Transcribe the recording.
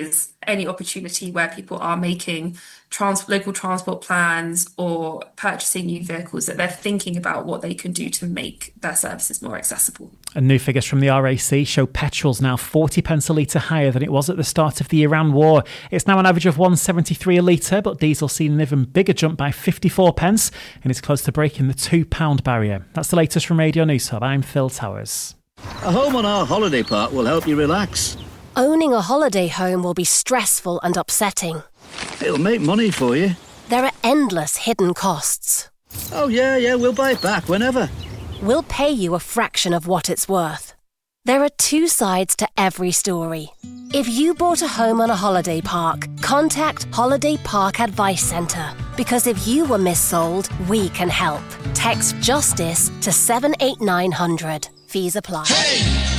is any opportunity where people are making local transport plans or purchasing new vehicles, that they're thinking about what they can do to make their services more accessible. And new figures from the RAC show petrol's now 40 pence a litre higher than it was at the start of the Iran war. It's now an average of 1.73 a litre, but diesel's seen an even bigger jump by 54 pence and is close to breaking the £2 barrier. That's the latest from Radio News Hub. I'm Phil Towers. A home on our holiday park will help you relax. Owning a holiday home will be stressful and upsetting. It'll make money for you. There are endless hidden costs. Oh, yeah, we'll buy it back whenever. We'll pay you a fraction of what it's worth. There are two sides to every story. If you bought a home on a holiday park, contact Holiday Park Advice Centre. Because if you were missold, we can help. Text JUSTICE to 78900. Fees apply. Hey!